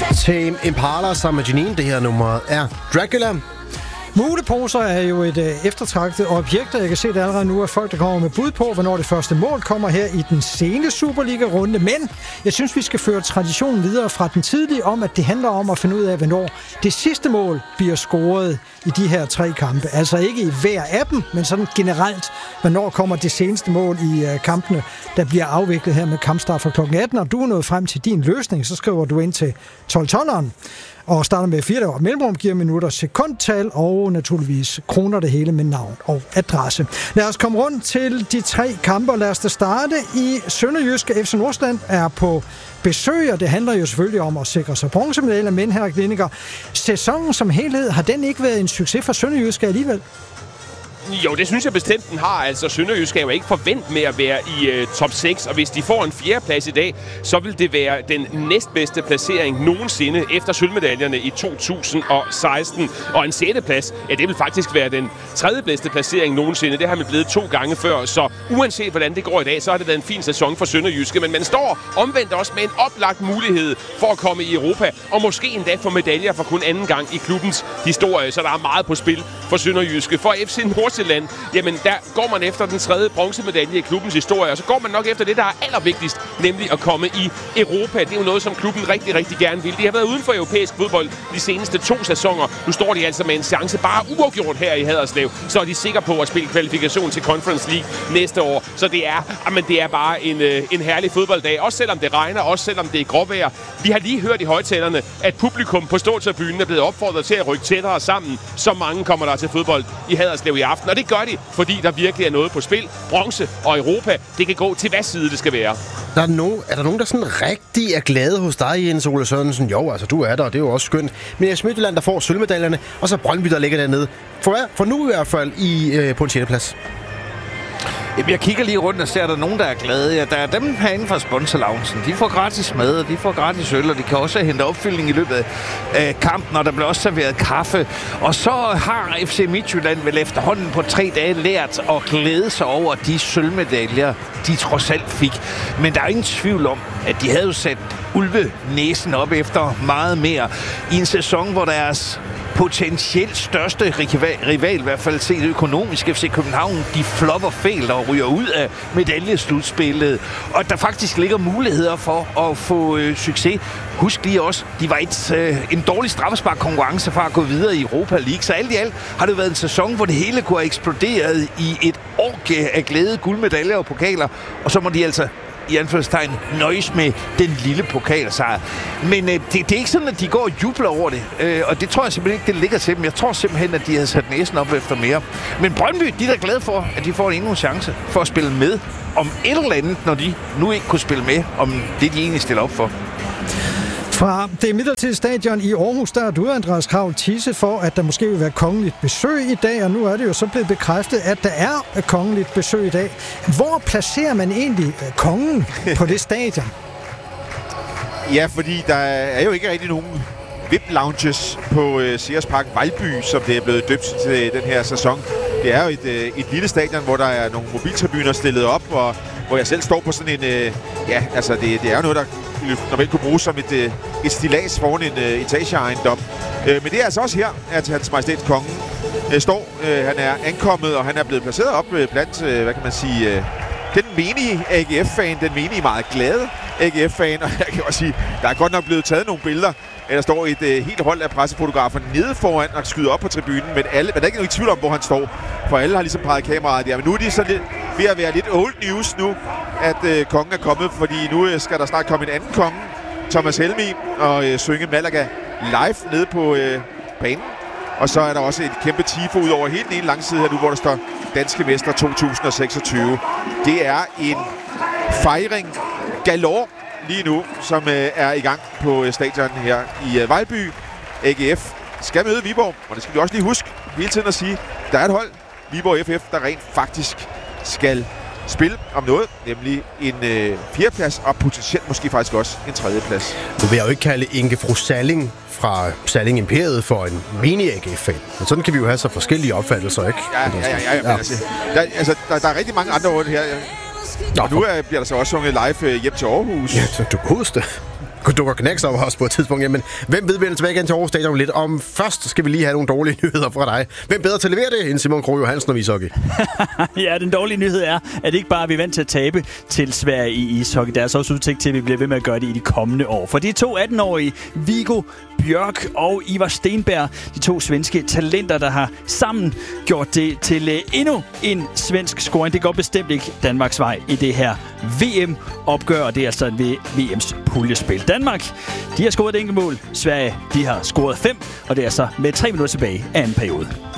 Tame Impala sammen med Janine. Det her nummer er Dracula. Muleposer er jo et eftertragtet objekt, og jeg kan se det allerede nu, at folk, der kommer med bud på, hvornår det første mål kommer her i den sene Superliga-runde. Men jeg synes, vi skal føre traditionen videre fra den tidlige om, at det handler om at finde ud af, hvornår det sidste mål bliver scoret i de her 3 kampe. Altså ikke i hver af dem, men sådan generelt, hvornår kommer det seneste mål i kampene, der bliver afviklet her med kampstart fra kl. 18. Og du er nået frem til din løsning, så skriver du ind til 12-12'eren. Og starter med 4 år mellemrum, giver minutter, sekundtal og naturligvis kroner det hele med navn og adresse. Lad os komme rundt til de 3 kampe, og lad os da starte i Sønderjyske. FC Nordsjælland er på besøg, og det handler jo selvfølgelig om at sikre sig bronzemedaljer, men Henrik Lindinger, sæsonen som helhed, har den ikke været en succes for Sønderjyske alligevel? Jo, det synes jeg bestemt, den har. Altså, Sønderjysk skal jo ikke forvente med at være i top 6, og hvis de får en 4. plads i dag, så vil det være den næstbedste placering nogensinde efter sølvmedaljerne i 2016. Og en 6. plads, ja, det vil faktisk være den 3. bedste placering nogensinde. Det har man blevet 2 gange før, så uanset hvordan det går i dag, så har det været en fin sæson for Sønderjyske. Men man står omvendt også med en oplagt mulighed for at komme i Europa, og måske endda få medaljer for kun anden gang i klubbens historie. Så der er meget på spil for Sønderjyske. For FC Nordsjælland, jamen der går man efter den 3. bronzemedalje i klubbens historie, og så går man nok efter det, der er allervigtigst, nemlig at komme i Europa. Det er jo noget, som klubben rigtig, rigtig gerne vil. De har været uden for europæisk fodbold de seneste 2 sæsoner. Nu står de altså med en chance bare uafgjort her i Haderslev. Så er de sikre på at spille kvalifikation til Conference League næste år. Så det er bare en herlig fodbolddag. Også selvom det regner, også selvom det er gråvejr. Vi har lige hørt i højtalerne, at publikum på ståtribunen er blevet opfordret til at rykke tættere sammen. Så mange kommer der til fodbold i Haderslev i aften. Og det gør de, fordi der virkelig er noget på spil. Bronze og Europa, det kan gå til hvad side det skal være. Er der nogen, der sådan rigtig er glade hos dig, Jens Ole Sørensen? Jo, altså du er der, og det er jo også skønt. Men jeg Midtjylland, der får sølvmedaljerne, og så Brøndby, der ligger dernede. For nu i hvert fald på en 6. plads. Jeg kigger lige rundt og ser, at der er nogen, der er glade. Ja, der er dem herinde fra sponsorloungen. De får gratis mad, og de får gratis øl, og de kan også hente opfyldning i løbet af kampen, og der bliver også serveret kaffe. Og så har FC Midtjylland vel efterhånden på 3 dage lært at glæde sig over de sølvmedaljer, de trods alt fik. Men der er ingen tvivl om, at de havde jo sat ulvenæsen op efter meget mere i en sæson, hvor deres potentielt største rival, i hvert fald set økonomisk, FC København, de flopper fælt og ryger ud af medaljeslutspillet. Og der faktisk ligger muligheder for at få succes. Husk lige også, de var en dårlig straffespark-konkurrence for at gå videre i Europa League. Så alt i alt har det været en sæson, hvor det hele kunne have eksploderet i et orgie af glæde, guldmedaljer og pokaler. Og så må de altså i anførselstegn nøjes med den lille pokalsejr. Men det er ikke sådan, at de går og jubler over det. Og det tror jeg simpelthen ikke, det ligger til dem. Jeg tror simpelthen, at de havde sat næsen op efter mere. Men Brøndby, de er da glade for, at de får endnu en chance for at spille med om et eller andet, når de nu ikke kunne spille med om det, de egentlig stiller op for. Fra det midlertidige stadion i Aarhus, der er du, Andreas Krav, tisse for, at der måske vil være kongeligt besøg i dag, og nu er det jo så blevet bekræftet, at der er kongeligt besøg i dag. Hvor placerer man egentlig kongen på det stadion? Ja, fordi der er jo ikke rigtig nogen VIP-lounges på Sears Park Vejlby, som det er blevet døbt til den her sæson. Det er jo et lille stadion, hvor der er nogle mobiltribuner stillet op, og hvor jeg selv står på sådan en... det er jo noget, der normalt kunne bruges som et stillads foran en etageejendom. Men det er altså også her, at Hans Majestæt Kongen står. Han er ankommet, og han er blevet placeret op blandt, den menige AGF-fan, den menige meget glade AGF-fan. Og jeg kan også sige, der er godt nok blevet taget nogle billeder. Der står et helt hold af pressefotografer nede foran og skyder op på tribunen, men der er ikke nogen tvivl om, hvor han står. For alle har ligesom peget kameraet der. Men nu er de så ved at være lidt old news nu, at kongen er kommet, fordi nu skal der snart komme en anden konge, Thomas Helmig, og synge Malaga live nede på banen. Og så er der også et kæmpe tifo ud over hele den ene langside her nu, hvor der står Danske Mester 2026. Det er en fejring galore lige nu, som er i gang på stadion her i Vejlby. AGF skal møde Viborg, og det skal vi også lige huske hele tiden at sige. Der er et hold, Viborg FF, der rent faktisk skal spille om noget, nemlig en 4. plads, og potentielt måske faktisk også en 3. plads. Nu vil jeg jo ikke kalde Inge Fru Salling fra Salling Imperiet for en mini-AGF-fan. Men sådan kan vi jo have så forskellige opfattelser, ikke? Ja. Men altså, der er rigtig mange andre ord her. Og nu bliver der så også sunget live hjem til Aarhus. Ja, du godeste. dukker knæks op også på et tidspunkt. Jamen, hvem ved, vi tilbage igen til Aarhus Stadion lidt om? Først skal vi lige have nogle dårlige nyheder fra dig. Hvem bedre til at levere det end Simon Krogh Johansen og ishockey? Ja, den dårlige nyhed er, at ikke bare vi er vant til at tabe til Sverige i ishockey. Der er så også udsigt til, at vi bliver ved med at gøre det i de kommende år. For de 2 18-årige, Viggo Bjørk og Ivar Stenberg, de 2 svenske talenter, der har sammen gjort det til endnu en svensk scoring. Det går bestemt ikke Danmarks vej i det her VM-opgør, og det er altså ved VM's puljespil. Danmark, de har scoret et enkelt mål. Sverige, de har scoret 5, og det er så med 3 minutter tilbage af anden periode.